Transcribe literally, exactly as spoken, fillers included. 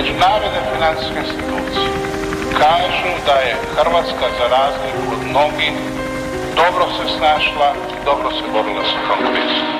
Međunarodne financijske institucije kažu da je Hrvatska za razliku od mnogih dobro se snašla, dobro se borila sa tom krizom.